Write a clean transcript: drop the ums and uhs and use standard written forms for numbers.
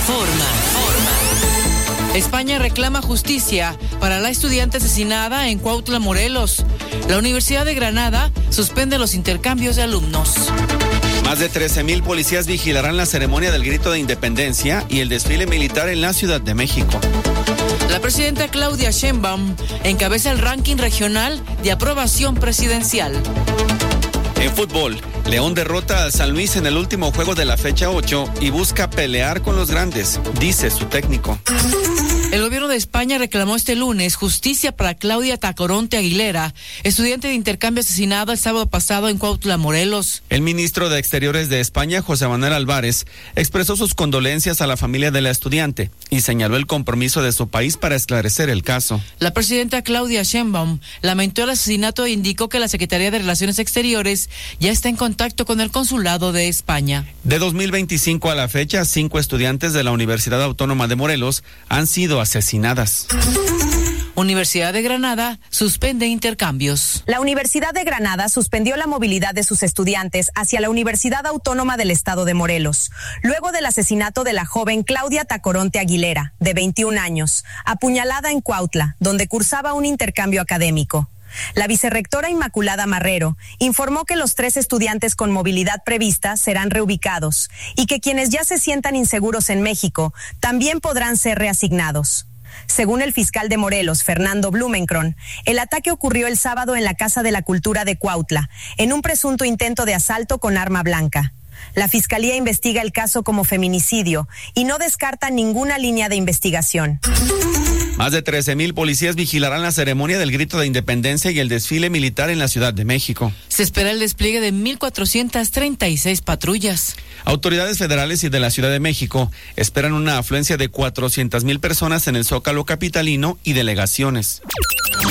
España reclama justicia para la estudiante asesinada en Cuautla, Morelos. La Universidad de Granada suspende los intercambios de alumnos. Más de 13,000 policías vigilarán la ceremonia del Grito de Independencia y el desfile militar en la Ciudad de México. La presidenta Claudia Sheinbaum encabeza el ranking regional de aprobación presidencial. En fútbol, León derrota al San Luis en el último juego de la fecha 8 y busca pelear con los grandes, dice su técnico. El gobierno de España reclamó este lunes justicia para Claudia Tacoronte Aguilera, estudiante de intercambio asesinada el sábado pasado en Cuautla, Morelos. El ministro de Exteriores de España, José Manuel Álvarez, expresó sus condolencias a la familia de la estudiante y señaló el compromiso de su país para esclarecer el caso. La presidenta Claudia Sheinbaum lamentó el asesinato e indicó que la Secretaría de Relaciones Exteriores ya está en contacto con el Consulado de España. De 2025 a la fecha, 5 estudiantes de la Universidad Autónoma de Morelos han sido asesinadas. Universidad de Granada suspende intercambios. La Universidad de Granada suspendió la movilidad de sus estudiantes hacia la Universidad Autónoma del Estado de Morelos, luego del asesinato de la joven Claudia Tacoronte Aguilera, de 21 años, apuñalada en Cuautla, donde cursaba un intercambio académico. La vicerrectora Inmaculada Marrero informó que los 3 estudiantes con movilidad prevista serán reubicados y que quienes ya se sientan inseguros en México también podrán ser reasignados. Según el fiscal de Morelos, Fernando Blumenkron, el ataque ocurrió el sábado en la Casa de la Cultura de Cuautla, en un presunto intento de asalto con arma blanca. La Fiscalía investiga el caso como feminicidio y no descarta ninguna línea de investigación. Más de 13,000 policías vigilarán la ceremonia del Grito de Independencia y el desfile militar en la Ciudad de México. Se espera el despliegue de 1,436 patrullas. Autoridades federales y de la Ciudad de México esperan una afluencia de 400,000 personas en el Zócalo capitalino y delegaciones.